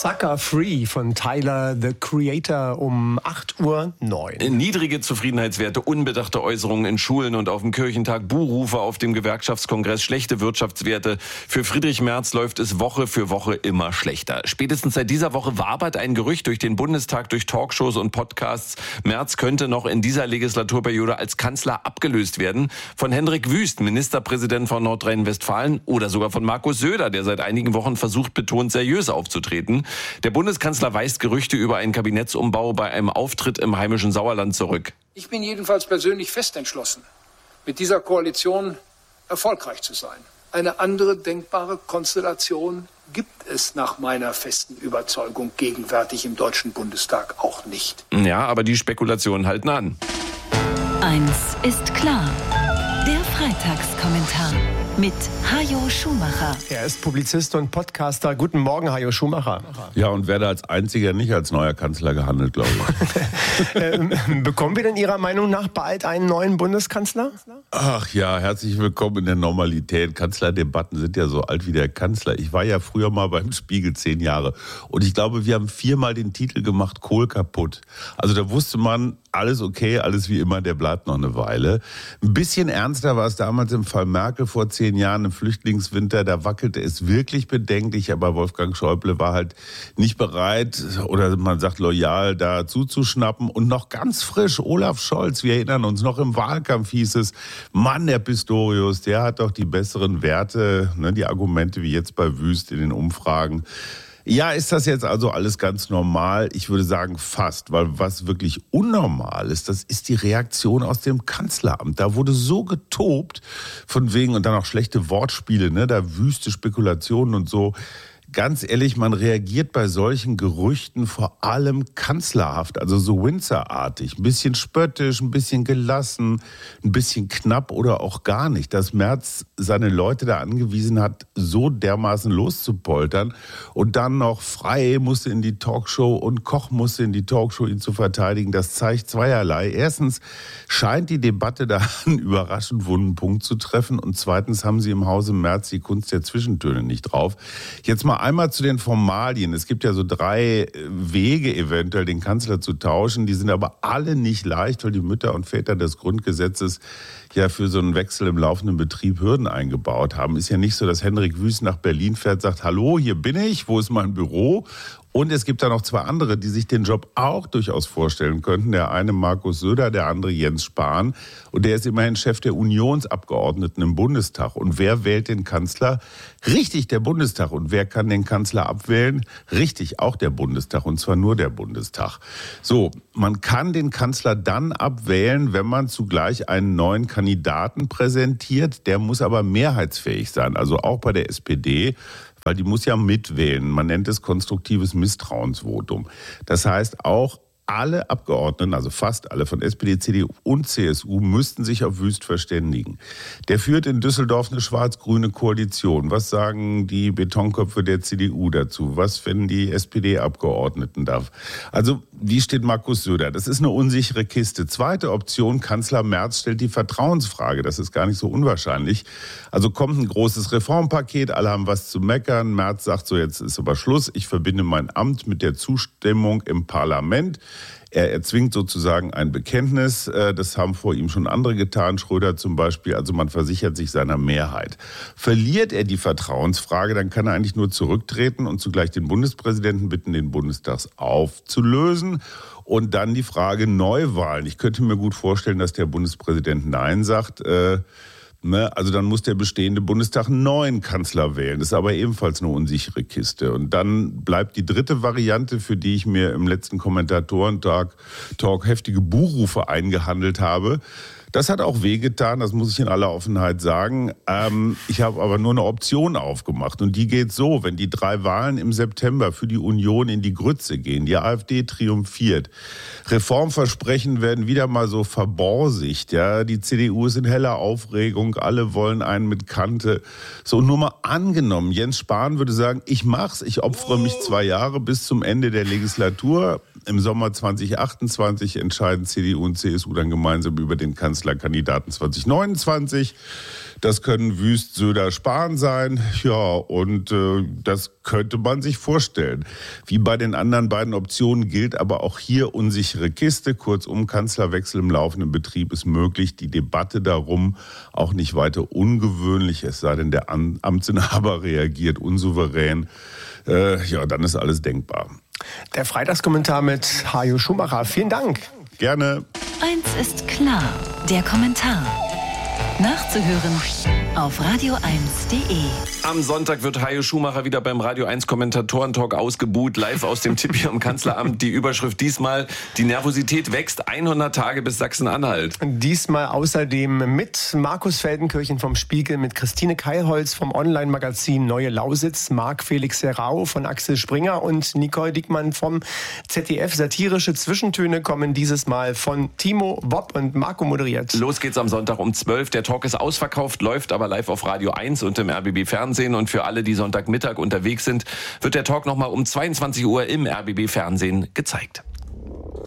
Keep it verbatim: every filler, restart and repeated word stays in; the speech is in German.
Sucker Free von Tyler, the Creator, um acht Uhr neun. Niedrige Zufriedenheitswerte, unbedachte Äußerungen in Schulen und auf dem Kirchentag, Buhrufe auf dem Gewerkschaftskongress, schlechte Wirtschaftswerte. Für Friedrich Merz läuft es Woche für Woche immer schlechter. Spätestens seit dieser Woche wabert ein Gerücht durch den Bundestag, durch Talkshows und Podcasts. Merz könnte noch in dieser Legislaturperiode als Kanzler abgelöst werden. Von Hendrik Wüst, Ministerpräsident von Nordrhein-Westfalen, oder sogar von Markus Söder, der seit einigen Wochen versucht, betont seriös aufzutreten. Der Bundeskanzler weist Gerüchte über einen Kabinettsumbau bei einem Auftritt im heimischen Sauerland zurück. Ich bin jedenfalls persönlich fest entschlossen, mit dieser Koalition erfolgreich zu sein. Eine andere denkbare Konstellation gibt es nach meiner festen Überzeugung gegenwärtig im Deutschen Bundestag auch nicht. Ja, aber die Spekulationen halten an. Eins ist klar. Der Freitagskommentar mit Hajo Schumacher. Er ist Publizist und Podcaster. Guten Morgen, Hajo Schumacher. Ja, und werde als einziger nicht als neuer Kanzler gehandelt, glaube ich. ähm, bekommen wir denn Ihrer Meinung nach bald einen neuen Bundeskanzler? Ach ja, herzlich willkommen in der Normalität. Kanzlerdebatten sind ja so alt wie der Kanzler. Ich war ja früher mal beim Spiegel zehn Jahre. Und ich glaube, wir haben viermal den Titel gemacht, Kohl kaputt. Also da wusste man, alles okay, alles wie immer, der bleibt noch eine Weile. Ein bisschen ernster war es damals im Fall Merkel vor zehn Jahren im Flüchtlingswinter. Da wackelte es wirklich bedenklich, aber Wolfgang Schäuble war halt nicht bereit oder man sagt loyal da zuzuschnappen. Und noch ganz frisch, Olaf Scholz, wir erinnern uns, noch im Wahlkampf hieß es, Mann, der Pistorius, der hat doch die besseren Werte, ne, die Argumente wie jetzt bei Wüst in den Umfragen. Ja, ist das jetzt also alles ganz normal? Ich würde sagen fast, weil was wirklich unnormal ist, das ist die Reaktion aus dem Kanzleramt. Da wurde so getobt, von wegen, und dann auch schlechte Wortspiele, ne, da wüste Spekulationen und so. Ganz ehrlich, man reagiert bei solchen Gerüchten vor allem kanzlerhaft, also so Windsor-artig. Ein bisschen spöttisch, ein bisschen gelassen, ein bisschen knapp oder auch gar nicht. Dass Merz seine Leute da angewiesen hat, so dermaßen loszupoltern und dann noch Frey musste in die Talkshow und Koch musste in die Talkshow, ihn zu verteidigen, das zeigt zweierlei. Erstens scheint die Debatte da einen überraschend wunden Punkt zu treffen und zweitens haben sie im Hause Merz die Kunst der Zwischentöne nicht drauf. Jetzt mal einmal zu den Formalien. Es gibt ja so drei Wege eventuell, den Kanzler zu tauschen. Die sind aber alle nicht leicht, weil die Mütter und Väter des Grundgesetzes ja für so einen Wechsel im laufenden Betrieb Hürden eingebaut haben. Ist ja nicht so, dass Hendrik Wüst nach Berlin fährt, sagt, hallo, hier bin ich, wo ist mein Büro? Und es gibt da noch zwei andere, die sich den Job auch durchaus vorstellen könnten. Der eine Markus Söder, der andere Jens Spahn. Und der ist immerhin Chef der Unionsabgeordneten im Bundestag. Und wer wählt den Kanzler? Richtig, der Bundestag. Und wer kann den Kanzler abwählen? Richtig, auch der Bundestag. Und zwar nur der Bundestag. So, man kann den Kanzler dann abwählen, wenn man zugleich einen neuen Kandidaten präsentiert. Der muss aber mehrheitsfähig sein. Also auch bei der S P D. Weil die muss ja mitwählen. Man nennt es konstruktives Misstrauensvotum. Das heißt, auch alle Abgeordneten, also fast alle von S P D, C D U und C S U, müssten sich auf Wüst verständigen. Der führt in Düsseldorf eine schwarz-grüne Koalition. Was sagen die Betonköpfe der C D U dazu? Was finden die S P D-Abgeordneten da? Also, wie steht Markus Söder? Das ist eine unsichere Kiste. Zweite Option, Kanzler Merz stellt die Vertrauensfrage. Das ist gar nicht so unwahrscheinlich. Also kommt ein großes Reformpaket, alle haben was zu meckern. Merz sagt so, jetzt ist aber Schluss. Ich verbinde mein Amt mit der Zustimmung im Parlament. Er erzwingt sozusagen ein Bekenntnis. Das haben vor ihm schon andere getan, Schröder zum Beispiel. Also man versichert sich seiner Mehrheit. Verliert er die Vertrauensfrage, dann kann er eigentlich nur zurücktreten und zugleich den Bundespräsidenten bitten, den Bundestag aufzulösen. Und dann die Frage Neuwahlen. Ich könnte mir gut vorstellen, dass der Bundespräsident Nein sagt. Äh, Ne, also dann muss der bestehende Bundestag einen neuen Kanzler wählen. Das ist aber ebenfalls eine unsichere Kiste. Und dann bleibt die dritte Variante, für die ich mir im letzten Kommentatorentag Talk heftige Buhrufe eingehandelt habe. Das hat auch wehgetan, das muss ich in aller Offenheit sagen. Ähm, ich habe aber nur eine Option aufgemacht und die geht so, wenn die drei Wahlen im September für die Union in die Grütze gehen, die AfD triumphiert, Reformversprechen werden wieder mal so verborsigt, ja, die C D U ist in heller Aufregung, alle wollen einen mit Kante. So, nur mal angenommen, Jens Spahn würde sagen, ich mach's, ich opfere mich zwei Jahre bis zum Ende der Legislatur. Im Sommer zwanzig achtundzwanzig entscheiden C D U und C S U dann gemeinsam über den Kanzlerkandidaten zwanzig neunundzwanzig. Das können Wüst, Söder, Spahn sein. Ja, und äh, das könnte man sich vorstellen. Wie bei den anderen beiden Optionen gilt aber auch hier unsichere Kiste. Kurzum, Kanzlerwechsel im laufenden Betrieb ist möglich. Die Debatte darum auch nicht weiter ungewöhnlich, es sei denn, der Am- Amtsinhaber reagiert unsouverän. Äh, ja, dann ist alles denkbar. Der Freitagskommentar mit Hajo Schumacher. Vielen Dank. Gerne. Eins ist klar, der Kommentar. Nachzuhören auf radio eins punkt de. Am Sonntag wird Hajo Schumacher wieder beim Radio eins Kommentatoren-Talk ausgebuht, live aus dem Tippi am Kanzleramt. Die Überschrift diesmal: Die Nervosität wächst, hundert Tage bis Sachsen-Anhalt. Diesmal außerdem mit Markus Feldenkirchen vom Spiegel, mit Christine Keilholz vom Online-Magazin Neue Lausitz, Marc Felix Serrao von Axel Springer und Nicole Diekmann vom Z D F. Satirische Zwischentöne kommen dieses Mal von Timo Bob und Marco moderiert. Los geht's am Sonntag um zwölf. Der Talk ist ausverkauft, läuft aber live auf Radio eins und im R B B Fernsehen. Und für alle, die Sonntagmittag unterwegs sind, wird der Talk nochmal um zweiundzwanzig Uhr im R B B Fernsehen gezeigt.